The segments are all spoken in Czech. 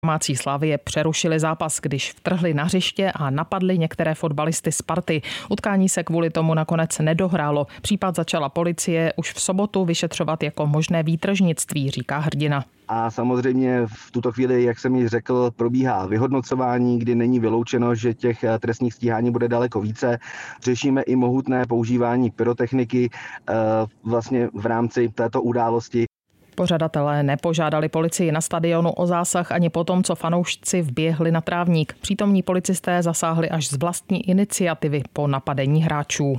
Domácí Slavie přerušili zápas, když vtrhli na hřiště a napadli některé fotbalisty Sparty. Utkání se kvůli tomu nakonec nedohrálo. Případ začala policie už v sobotu vyšetřovat jako možné výtržnictví, říká hrdina. A samozřejmě v tuto chvíli, jak jsem již řekl, probíhá vyhodnocování, kdy není vyloučeno, že těch trestních stíhání bude daleko více. Řešíme i mohutné používání pyrotechniky vlastně v rámci této události. Pořadatelé nepožádali policii na stadionu o zásah ani po tom, co fanoušci vběhli na trávník. Přítomní policisté zasáhli až z vlastní iniciativy po napadení hráčů.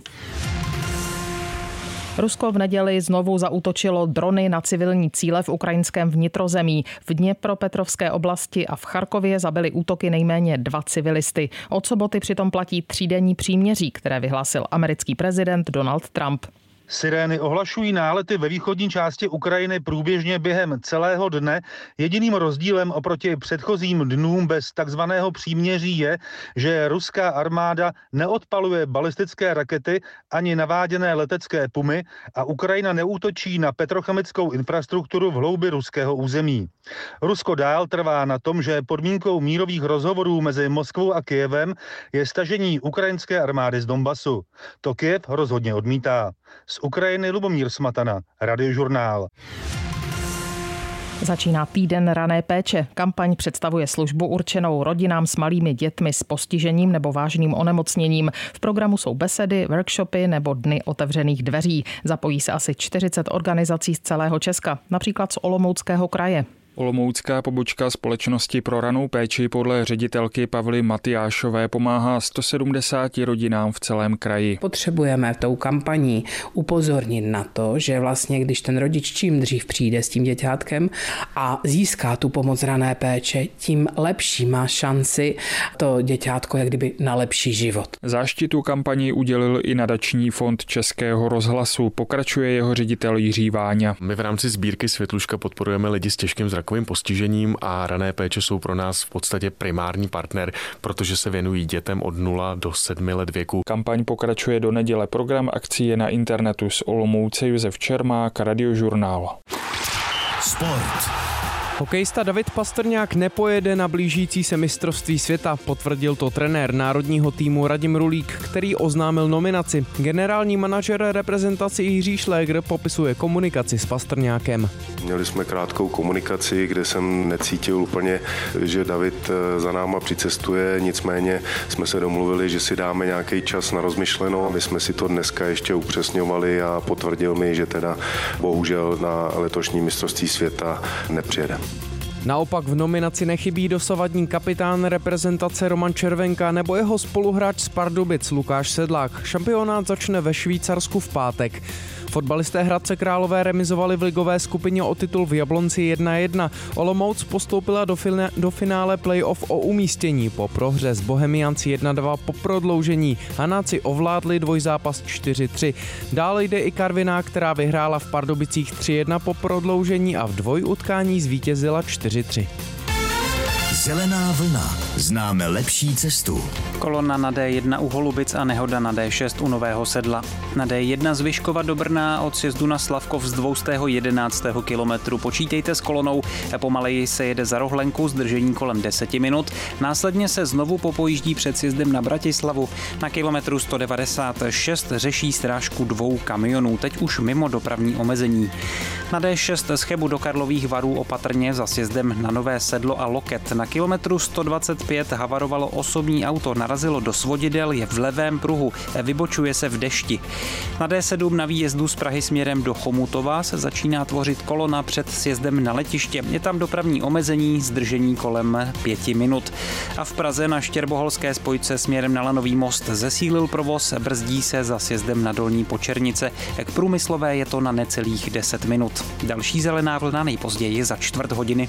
Rusko v neděli znovu zaútočilo drony na civilní cíle v ukrajinském vnitrozemí. V Dněpropetrovské oblasti a v Charkově zabili útoky nejméně 2 civilisty. Od soboty přitom platí 3denní příměří, které vyhlásil americký prezident Donald Trump. Sirény ohlašují nálety ve východní části Ukrajiny průběžně během celého dne. Jediným rozdílem oproti předchozím dnům bez takzvaného příměří je, že ruská armáda neodpaluje balistické rakety ani naváděné letecké pumy a Ukrajina neútočí na petrochemickou infrastrukturu v hloubi ruského území. Rusko dál trvá na tom, že podmínkou mírových rozhovorů mezi Moskvou a Kyjevem je stažení ukrajinské armády z Donbasu. To Kyjev rozhodně odmítá. Z Ukrajiny Lubomír Smatana, Radiožurnál. Začíná týden rané péče. Kampaň představuje službu určenou rodinám s malými dětmi s postižením nebo vážným onemocněním. V programu jsou besedy, workshopy nebo dny otevřených dveří. Zapojí se asi 40 organizací z celého Česka, například z Olomouckého kraje. Olomoucká pobočka Společnosti pro ranou péči podle ředitelky Pavly Matyášové pomáhá 170 rodinám v celém kraji. Potřebujeme tou kampaní upozornit na to, že vlastně když ten rodič čím dřív přijde s tím děťátkem a získá tu pomoc rané péče, tím lepší má šanci to děťátko jak kdyby na lepší život. Záštitu kampani udělil i nadační fond Českého rozhlasu. Pokračuje jeho ředitel Jiří Váňa. My v rámci sbírky Světluška podporujeme lidi s těžkým zrakovým postižením a rané péče jsou pro nás v podstatě primární partner, protože se věnují dětem od 0 do 7 let věku. Kampaň pokračuje do neděle. Program akcí je na internetu. Z Olomouce Josef Čermák, Radiožurnál. Sport. Hokejista David Pastrňák nepojede na blížící se mistrovství světa, potvrdil to trenér národního týmu Radim Rulík, který oznámil nominaci. Generální manažer reprezentace Jiří Šlégr popisuje komunikaci s Pastrňákem. Měli jsme krátkou komunikaci, kde jsem necítil úplně, že David za náma přicestuje, nicméně jsme se domluvili, že si dáme nějaký čas na rozmyšlenou. My jsme si to dneska ještě upřesňovali a potvrdil mi, že teda bohužel na letošní mistrovství světa nepřijede. Naopak v nominaci nechybí dosavadní kapitán reprezentace Roman Červenka nebo jeho spoluhráč z Pardubic Lukáš Sedlák. Šampionát začne ve Švýcarsku v pátek. Fotbalisté Hradce Králové remizovali v ligové skupině o titul v Jablonci 1-1. Olomouc postoupila do finále playoff o umístění po prohře s Bohemianci 1-2 po prodloužení. Hanáci ovládli dvojzápas 4-3. Dále jde i Karviná, která vyhrála v Pardubicích 3-1 po prodloužení a v dvojutkání zvítězila 4-3. Zelená vlna. Známe lepší cestu. Kolona na D1 u Holubic a nehoda na D6 u Nového Sedla. Na D1 z Vyškova do Brna od sjezdu na Slavkov z 211. kilometru. Počítejte s kolonou, pomaleji se jede za Rohlenku, zdržení kolem 10 minut. Následně se znovu popojíždí před sjezdem na Bratislavu. Na kilometru 196 řeší strážku 2 kamionů, teď už mimo dopravní omezení. Na D6 z Chebu do Karlových Varů opatrně za sjezdem na Nové Sedlo a Loket. Na kilometru 125 havarovalo osobní auto, narazilo do svodidel, je v levém pruhu, vybočuje se v dešti. Na D7 na výjezdu z Prahy směrem do Chomutova se začíná tvořit kolona před sjezdem na letiště. Je tam dopravní omezení, zdržení kolem 5 minut. A v Praze na Štěrboholské spojce směrem na Lanový most zesílil provoz, brzdí se za sjezdem na Dolní Počernice. K Průmyslové je to na necelých 10 minut. Další zelená vlna nejpozději za 1/4 hodiny.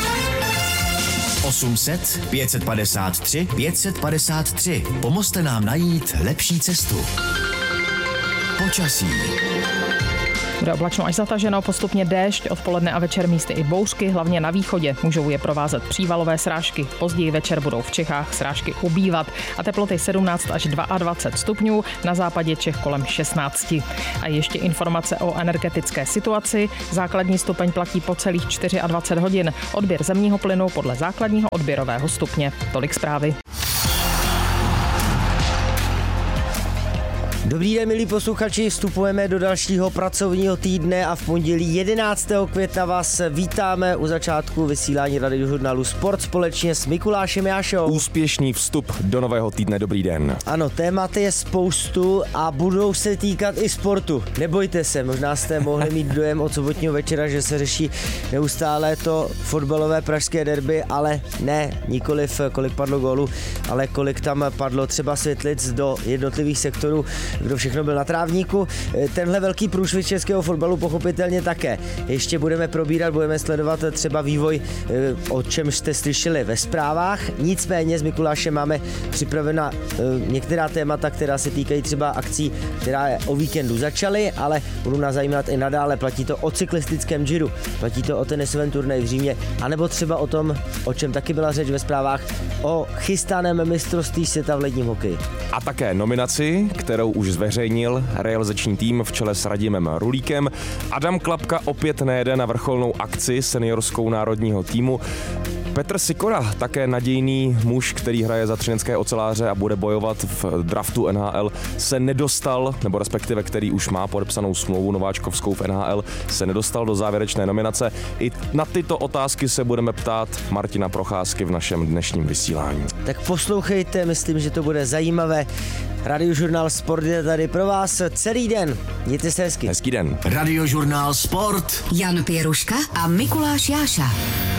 800 553 553. Pomozte nám najít lepší cestu. Počasí. Bude oblačno až zataženo, postupně déšť, odpoledne a večer místy i bouřky, hlavně na východě. Můžou je provázet přívalové srážky. Později večer budou v Čechách srážky ubývat a teploty 17 až 22 stupňů, na západě Čech kolem 16. A ještě informace o energetické situaci. Základní stupeň platí po celých 24 hodin. Odběr zemního plynu podle základního odběrového stupně. Tolik zprávy. Dobrý den, milí posluchači, vstupujeme do dalšího pracovního týdne a v pondělí 11. května vás vítáme u začátku vysílání radiožurnálu Sport společně s Mikulášem Jášou. Úspěšný vstup do nového týdne, dobrý den. Ano, témat je spoustu a budou se týkat i sportu. Nebojte se, možná jste mohli mít dojem od sobotního večera, že se řeší neustále to fotbalové pražské derby, ale ne, nikoliv kolik padlo gólů, ale kolik tam padlo třeba světlic do jednotlivých sektorů, kdo všechno byl na trávníku. Tenhle velký průšvih českého fotbalu pochopitelně také. Ještě budeme probírat, budeme sledovat třeba vývoj, o čem jste slyšeli ve zprávách. Nicméně s Mikulášem máme připravena některá témata, která se týkají třeba akcí, která o víkendu začaly, ale budou nás zajímat i nadále. Platí to o cyklistickém Giro, platí to o tenisovém turnaji v Římě, anebo třeba o tom, o čem taky byla řeč ve zprávách, o chystaném mistrovství světa v ledním hokeji. A také nominaci, kterou už zveřejnil realizační tým v čele s Radimem Rulíkem. Adam Klapka opět nejede na vrcholnou akci seniorskou národního týmu. Petr Sikora, také nadějný muž, který hraje za třinecké oceláře a bude bojovat v draftu NHL, se nedostal, nebo respektive který už má podepsanou smlouvu nováčkovskou v NHL, se nedostal do závěrečné nominace. I na tyto otázky se budeme ptát Martina Procházky v našem dnešním vysílání. Tak poslouchejte, myslím, že to bude zajímavé. Radiožurnál Sport je tady pro vás celý den. Mějte se hezky. Hezký den. Radiožurnál Sport. Jan Pěruška a Mikuláš Jáša.